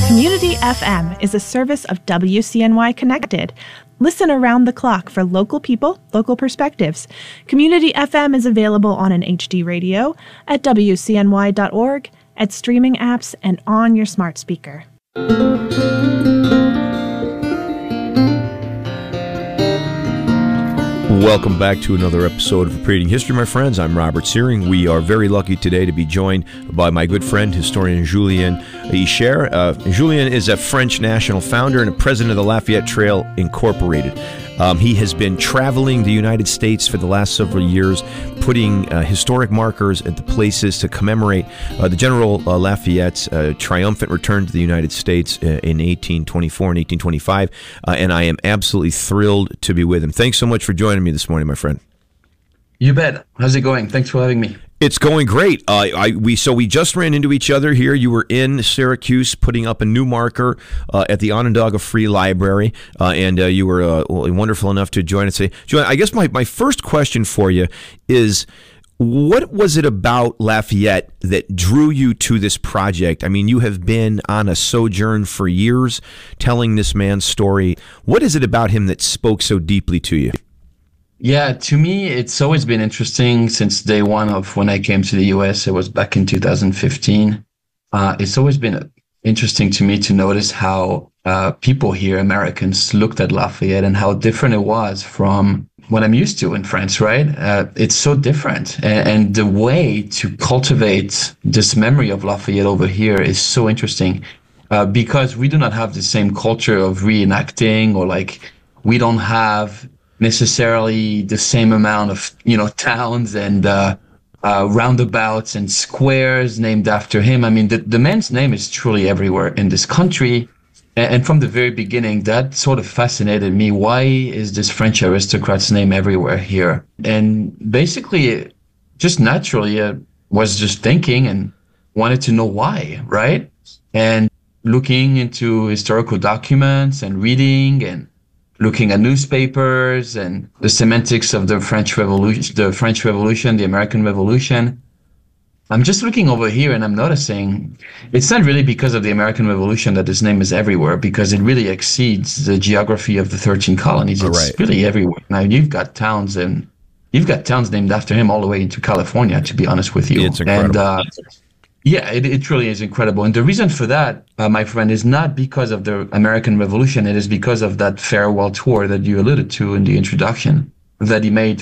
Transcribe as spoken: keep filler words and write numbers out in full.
Community F M is a service of W C N Y Connected. Listen around the clock for local people, local perspectives. Community F M is available on an H D radio, at W C N Y dot org, at streaming apps, and on your smart speaker. Welcome back to another episode of Repeating History, my friends. I'm Robert Searing. We are very lucky today to be joined by my good friend, historian Julien Icher. Uh, Julien is a French national founder and a president of the Lafayette Trail Incorporated. Um, he has been traveling the United States for the last several years, putting uh, historic markers at the places to commemorate uh, the General uh, Lafayette's uh, triumphant return to the United States uh, in eighteen twenty-four and eighteen twenty-five, uh, and I am absolutely thrilled to be with him. Thanks so much for joining me this morning, my friend. You bet. How's it going? Thanks for having me. It's going great. Uh, I we so we just ran into each other here. You were in Syracuse putting up a new marker uh, at the Onondaga Free Library, uh, and uh, you were uh, wonderful enough to join us today. Joanne, I guess my, my first question for you is, what was it about Lafayette that drew you to this project? I mean, you have been on a sojourn for years telling this man's story. What is it about him that spoke so deeply to you? Yeah, to me, it's always been interesting since day one of when I came to the U S. It was back in two thousand fifteen. Uh, it's always been interesting to me to notice how uh, people here, Americans, looked at Lafayette and how different it was from what I'm used to in France, right? Uh, it's so different. And, and the way to cultivate this memory of Lafayette over here is so interesting uh, because we do not have the same culture of reenacting, or like we don't have necessarily the same amount of, you know, towns and uh, uh, roundabouts and squares named after him. I mean, the, the man's name is truly everywhere in this country. And, and from the very beginning, that sort of fascinated me. Why is this French aristocrat's name everywhere here? And basically, just naturally, I was just thinking and wanted to know why, right? And looking into historical documents and reading and looking at newspapers and the semantics of the French Revolution, the French Revolution, the American Revolution. I'm just looking over here and I'm noticing it's not really because of the American Revolution that his name is everywhere, because it really exceeds the geography of the thirteen colonies. It's right. really everywhere. Now you've got towns and you've got towns named after him all the way into California, to be honest with you. It's incredible. And, uh, Yeah, it, it truly is incredible. And the reason for that, uh, my friend, is not because of the American Revolution. It is because of that farewell tour that you alluded to in the introduction that he made